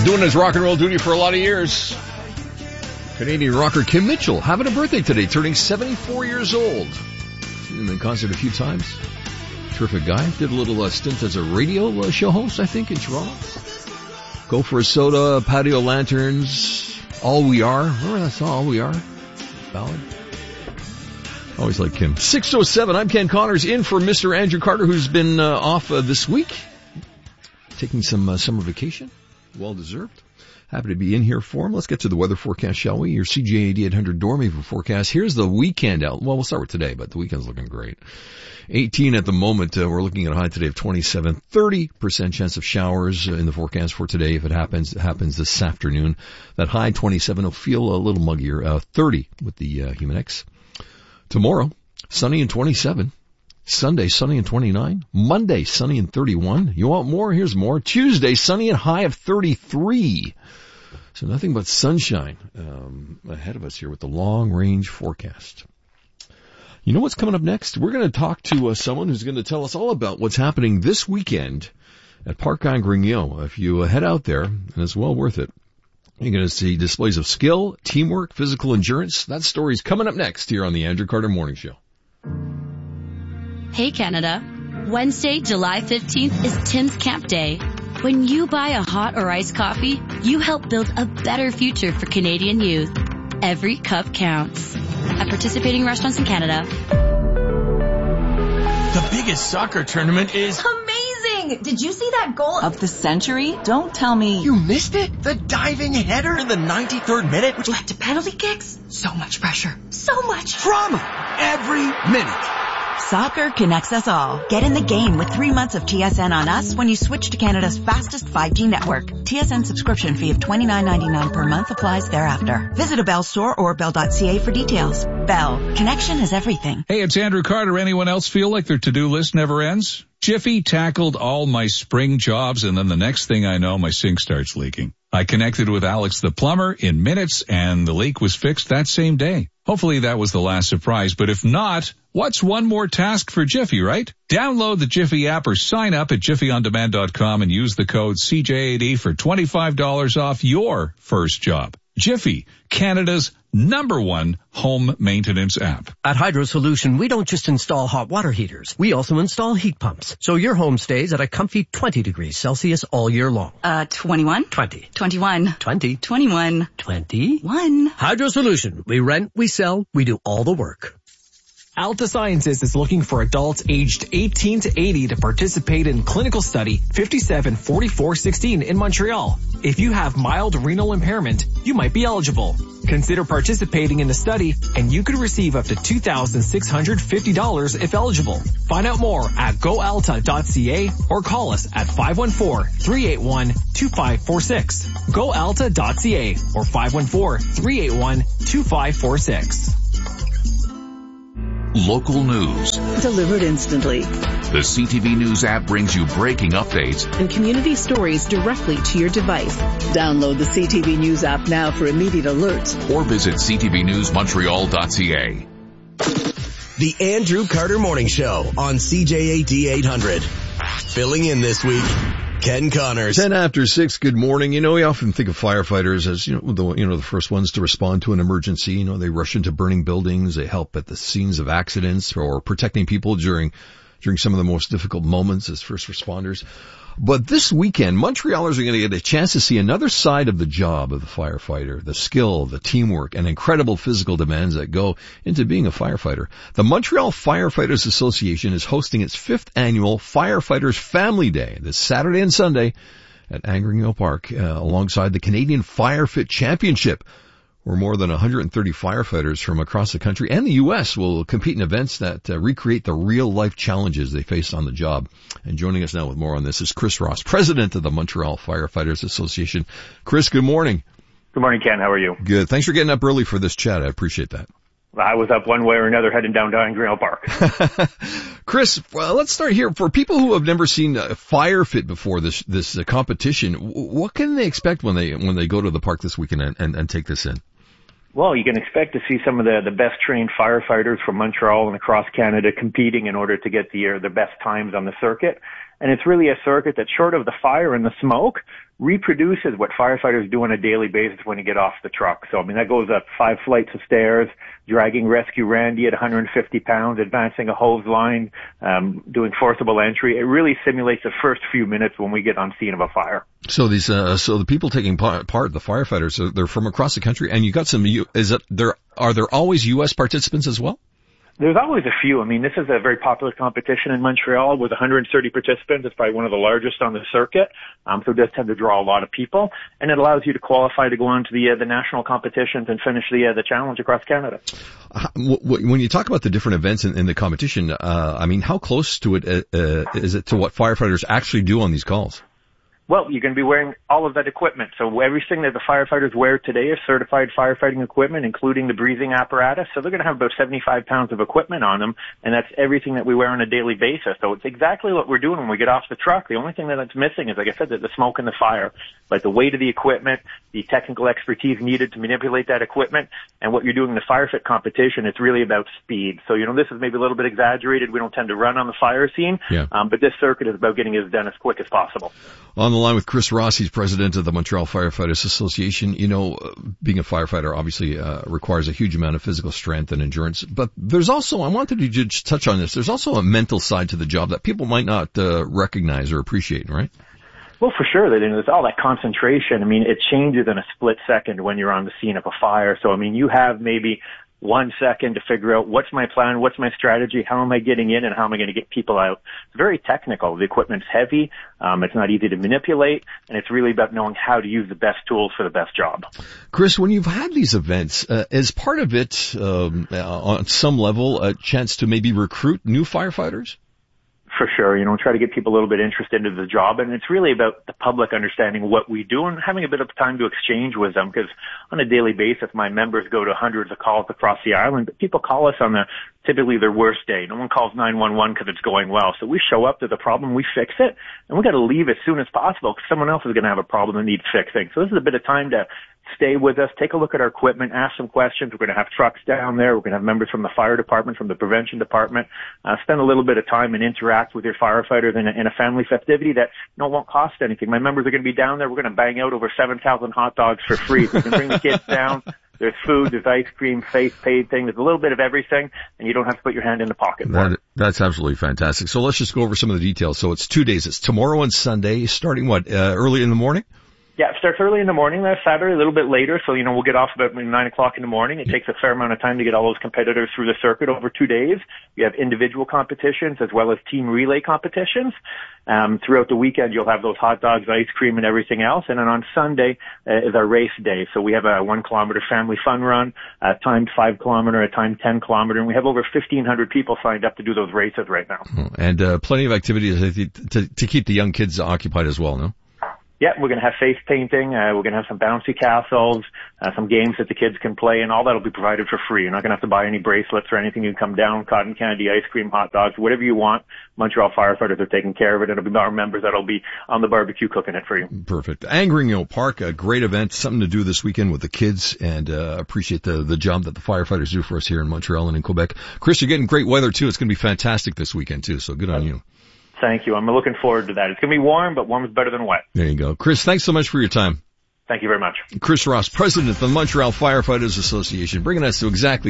doing his rock and roll duty for a lot of years. Canadian rocker Kim Mitchell having a birthday today, turning 74 years old. Seen him in concert a few times. Terrific guy. Did a little stint as a radio show host, I think, in Toronto. Go for a Soda, Patio Lanterns, All We Are. Remember that song, All We Are? Ballad. Always like Kim. 6:07, I'm Ken Connors, in for Mr. Andrew Carter, who's been off this week. Taking some summer vacation. Well deserved. Happy to be in here for him. Let's get to the weather forecast, shall we? Your CJAD 800 Dormy forecast. Here's the weekend out. Well, we'll start with today, but the weekend's looking great. 18 at the moment. We're looking at a high today of 27. 30% chance of showers in the forecast for today. If it happens this afternoon. That high 27 will feel a little muggier. 30 with the Humidex. Tomorrow, sunny and 27. Sunday, sunny and 29. Monday, sunny and 31. You want more? Here's more. Tuesday, sunny and high of 33. So nothing but sunshine ahead of us here with the long-range forecast. You know what's coming up next? We're going to talk to someone who's going to tell us all about what's happening this weekend at Parc Grignon. If you head out there, and it's well worth it, you're going to see displays of skill, teamwork, physical endurance. That story's coming up next here on the Andrew Carter Morning Show. Hey Canada, Wednesday, July 15th is Tim's Camp Day. When you buy a hot or iced coffee, you help build a better future for Canadian youth. Every cup counts. At participating restaurants in Canada. The biggest soccer tournament is amazing! Did you see that goal of the century? Don't tell me you missed it? The diving header in the 93rd minute, which led to penalty kicks? So much pressure. So much drama every minute. Soccer connects us all. Get in the game with 3 months of TSN on us when you switch to Canada's fastest 5G network. TSN subscription fee of $29.99 per month applies thereafter. Visit a Bell store or bell.ca for details. Bell. Connection is everything. Hey, it's Andrew Carter. Anyone else feel like their to-do list never ends? Jiffy tackled all my spring jobs, and then the next thing I know, my sink starts leaking. I connected with Alex the plumber in minutes, and the leak was fixed that same day. Hopefully that was the last surprise, but if not, what's one more task for Jiffy, right? Download the Jiffy app or sign up at jiffyondemand.com and use the code CJAD for $25 off your first job. Jiffy, Canada's #1 home maintenance app. At Hydro Solution, we don't just install hot water heaters. We also install heat pumps. So your home stays at a comfy 20 degrees Celsius all year long. 21? 20. 21. 20. 21. 21. Hydro Solution. We rent, we sell, we do all the work. Alta Sciences is looking for adults aged 18 to 80 to participate in clinical study 574416 in Montreal. If you have mild renal impairment, you might be eligible. Consider participating in the study and you could receive up to $2,650 if eligible. Find out more at goalta.ca or call us at 514-381-2546. goalta.ca or 514-381-2546. Local news. Delivered instantly. The CTV News app brings you breaking updates and community stories directly to your device. Download the CTV News app now for immediate alerts. Or visit ctvnewsmontreal.ca. The Andrew Carter Morning Show on CJAD 800. Filling in this week, Ken Connors. 10 after 6, good morning. You know, we often think of firefighters as, the first ones to respond to an emergency. You know, they rush into burning buildings. They help at the scenes of accidents or protecting people during some of the most difficult moments as first responders. But this weekend, Montrealers are going to get a chance to see another side of the job of the firefighter, the skill, the teamwork, and incredible physical demands that go into being a firefighter. The Montreal Firefighters Association is hosting its 5th annual Firefighters Family Day this Saturday and Sunday at Grignon Park, alongside the Canadian Firefit Championship, where more than 130 firefighters from across the country and the U.S. will compete in events that recreate the real-life challenges they face on the job. And joining us now with more on this is Chris Ross, president of the Montreal Firefighters Association. Chris, good morning. Good morning, Ken. How are you? Good. Thanks for getting up early for this chat. I appreciate that. I was up one way or another heading down to Grignon Park. Chris, well, let's start here. For people who have never seen Firefit before this competition, what can they expect when they go to the park this weekend and take this in? Well, you can expect to see some of the best trained firefighters from Montreal and across Canada competing in order to get the best times on the circuit. And it's really a circuit that, short of the fire and the smoke, reproduces what firefighters do on a daily basis when you get off the truck. So, I mean, that goes up 5 flights of stairs, dragging Rescue Randy at 150 pounds, advancing a hose line, doing forcible entry. It really simulates the first few minutes when we get on scene of a fire. So these, so the people taking part, the firefighters, they're from across the country, and you got some, are there always U.S. participants as well? There's always a few. I mean, this is a very popular competition in Montreal with 130 participants. It's probably one of the largest on the circuit. So it does tend to draw a lot of people, and it allows you to qualify to go on to the national competitions and finish the challenge across Canada. When you talk about the different events in the competition, I mean, how close to it is it to what firefighters actually do on these calls? Well, you're going to be wearing all of that equipment. So everything that the firefighters wear today is certified firefighting equipment, including the breathing apparatus. So they're going to have about 75 pounds of equipment on them, and that's everything that we wear on a daily basis. So it's exactly what we're doing when we get off the truck. The only thing that's missing is, like I said, the smoke and the fire. But the weight of the equipment, the technical expertise needed to manipulate that equipment, and what you're doing in the firefit competition, it's really about speed. So, this is maybe a little bit exaggerated. We don't tend to run on the fire scene, but this circuit is about getting it done as quick as possible. On the line with Chris Ross, he's president of the Montreal Firefighters Association. Being a firefighter obviously requires a huge amount of physical strength and endurance, but there's also, I wanted to just touch on this, there's also a mental side to the job that people might not recognize or appreciate, right? Well, for sure. There's all that concentration. I mean, it changes in a split second when you're on the scene of a fire. So, I mean, you have maybe 1 second to figure out what's my plan, what's my strategy, how am I getting in, and how am I going to get people out. It's very technical. The equipment's heavy. It's not easy to manipulate, and it's really about knowing how to use the best tools for the best job. Chris, when you've had these events, is part of it, on some level, a chance to maybe recruit new firefighters? For sure, try to get people a little bit interested into the job, and it's really about the public understanding what we do and having a bit of time to exchange with them, because on a daily basis, my members go to hundreds of calls across the island, but people call us on typically their worst day. No one calls 911 because it's going well. So we show up to the problem, we fix it, and we got to leave as soon as possible because someone else is going to have a problem that needs fixing. So this is a bit of time to stay with us, take a look at our equipment, ask some questions. We're going to have trucks down there. We're going to have members from the fire department, from the prevention department, spend a little bit of time and interact with your firefighters in a family festivity that won't cost anything. My members are going to be down there. We're going to bang out over 7,000 hot dogs for free. So you can bring the kids down. There's food, there's ice cream, face paid thing. There's a little bit of everything, and you don't have to put your hand in the pocket. That's absolutely fantastic. So let's just go over some of the details. So it's 2 days. It's tomorrow and Sunday, starting early in the morning? Yeah, it starts early in the morning. That's Saturday, a little bit later. So, we'll get off about 9 o'clock in the morning. It takes a fair amount of time to get all those competitors through the circuit over 2 days. We have individual competitions as well as team relay competitions. Throughout the weekend, you'll have those hot dogs, ice cream, and everything else. And then on Sunday is our race day. So we have a 1 kilometer family fun run, a timed 5 kilometer, a timed 10 kilometer, and we have over 1,500 people signed up to do those races right now. And plenty of activities to keep the young kids occupied as well, no? Yeah, we're going to have face painting. We're going to have some bouncy castles, some games that the kids can play, and all that will be provided for free. You're not going to have to buy any bracelets or anything. You can come down, cotton candy, ice cream, hot dogs, whatever you want. Montreal firefighters are taking care of it. It'll be our members that'll be on the barbecue cooking it for you. Perfect. Angringneau Park, a great event, something to do this weekend with the kids, and appreciate the job that the firefighters do for us here in Montreal and in Quebec. Chris, you're getting great weather too. It's going to be fantastic this weekend too, so good on you. Thank you. I'm looking forward to that. It's going to be warm, but warm is better than wet. There you go. Chris, thanks so much for your time. Thank you very much. Chris Ross, president of the Montreal Firefighters Association, bringing us to exactly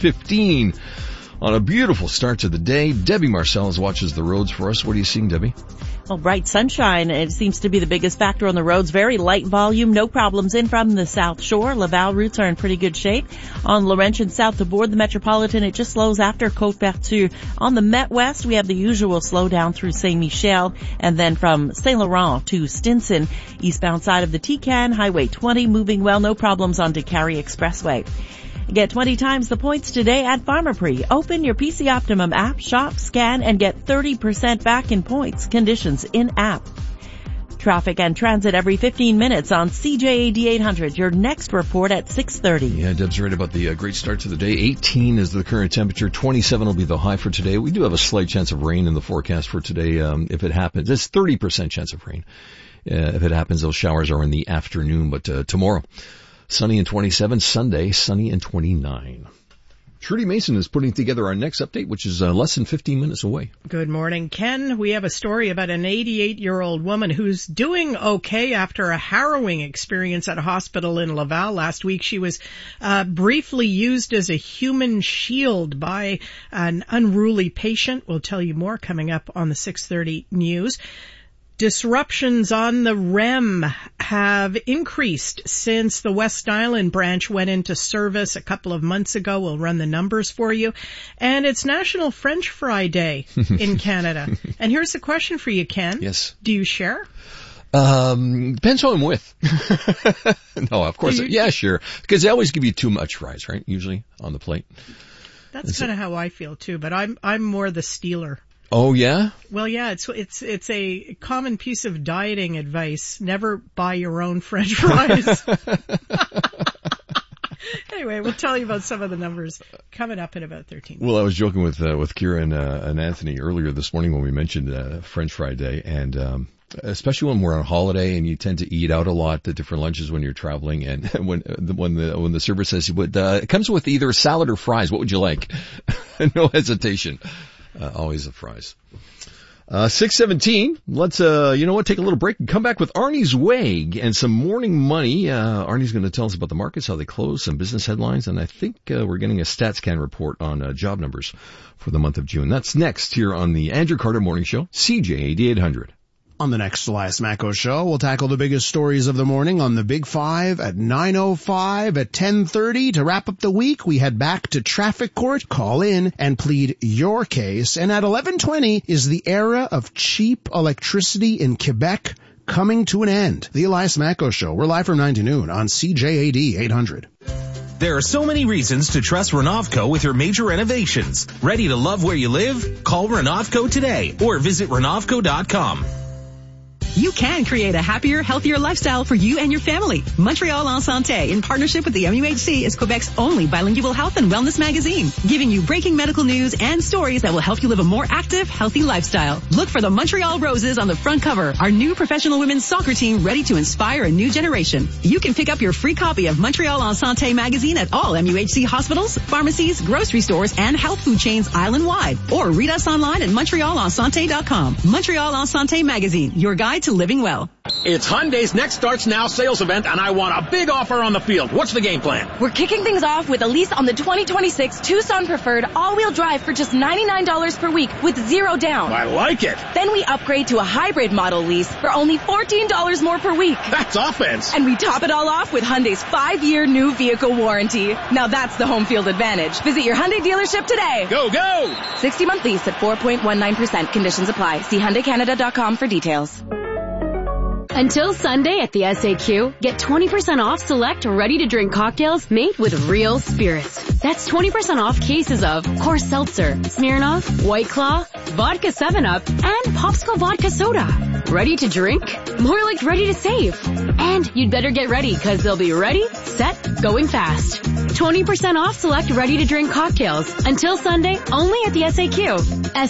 6:15 on a beautiful start to the day. Debbie Marcellus watches the roads for us. What are you seeing, Debbie? Well, bright sunshine, it seems to be the biggest factor on the roads. Very light volume, no problems in from the South Shore. Laval routes are in pretty good shape. On Laurentian south to board the Metropolitan, it just slows after Côte-Vertu. On the Met West, we have the usual slowdown through Saint-Michel, and then from Saint-Laurent to Stinson, eastbound side of the Tican, Highway 20, moving well, no problems on Décarie Expressway. Get 20 times the points today at Pharmaprix. Open your PC Optimum app, shop, scan, and get 30% back in points. Conditions in app. Traffic and transit every 15 minutes on CJAD 800. Your next report at 6:30. Yeah, Deb's right about the great start to the day. 18 is the current temperature. 27 will be the high for today. We do have a slight chance of rain in the forecast for today. If it happens, it's 30% chance of rain. If it happens, those showers are in the afternoon, but tomorrow, sunny and 27. Sunday, sunny and 29. Trudy Mason is putting together our next update, which is less than 15 minutes away. Good morning, Ken. We have a story about an 88-year-old woman who's doing okay after a harrowing experience at a hospital in Laval. Last week, she was briefly used as a human shield by an unruly patient. We'll tell you more coming up on the 6:30 news. Disruptions on the REM have increased since the West Island branch went into service a couple of months ago. We'll run the numbers for you. And it's National French Fry Day in Canada. And here's the question for you, Ken. Yes. Do you share? Depends who I'm with. No, of course. Yeah, sure. Because they always give you too much fries, right? Usually on the plate. That's kind of how I feel too, but I'm more the stealer. Oh, yeah? Well, yeah, it's a common piece of dieting advice. Never buy your own French fries. Anyway, we'll tell you about some of the numbers coming up in about 13 minutes. Well, I was joking with Kira and Anthony earlier this morning when we mentioned French Fry Day, and especially when we're on holiday and you tend to eat out a lot, the different lunches when you're traveling, and when the server says it comes with either salad or fries, what would you like? No hesitation. Always the fries. 6:17. Let's, take a little break and come back with Arnie's Way and some morning money. Arnie's going to tell us about the markets, how they close, some business headlines, and I think we're getting a StatsCan report on job numbers for the month of June. That's next here on the Andrew Carter Morning Show, CJAD 800. On the next Elias Macko Show, we'll tackle the biggest stories of the morning on the Big Five at 9:05, at 10:30. To wrap up the week, we head back to traffic court, call in, and plead your case. And at 11:20 is the era of cheap electricity in Quebec coming to an end. The Elias Macko Show. We're live from 9 to noon on CJAD 800. There are so many reasons to trust Renovco with your major renovations. Ready to love where you live? Call Renovco today or visit Renovco.com. You can create a happier, healthier lifestyle for you and your family. Montreal en Santé, in partnership with the MUHC, is Quebec's only bilingual health and wellness magazine, giving you breaking medical news and stories that will help you live a more active, healthy lifestyle. Look for the Montreal Roses on the front cover, our new professional women's soccer team ready to inspire a new generation. You can pick up your free copy of Montreal en Santé magazine at all MUHC hospitals, pharmacies, grocery stores, and health food chains island-wide. Or read us online at MontrealEnSanté.com. Montreal en Santé magazine, your guide to living well. It's Hyundai's Next Starts Now sales event, and I want a big offer on the field. What's the game plan? We're kicking things off with a lease on the 2026 Tucson Preferred all-wheel drive for just $99 per week with zero down. I like it. Then we upgrade to a hybrid model lease for only $14 more per week. That's offense. And we top it all off with Hyundai's 5-year new vehicle warranty. Now that's the home field advantage. Visit your Hyundai dealership today. Go, go! 60-month lease at 4.19%. Conditions apply. See HyundaiCanada.com for details. Until Sunday at the SAQ, get 20% off select ready-to-drink cocktails made with real spirits. That's 20% off cases of Coors Seltzer, Smirnoff, White Claw, Vodka 7-Up, and Popsicle Vodka Soda. Ready to drink? More like ready to save. And you'd better get ready because they'll be ready, set, going fast. 20% off select ready-to-drink cocktails. Until Sunday, only at the SAQ.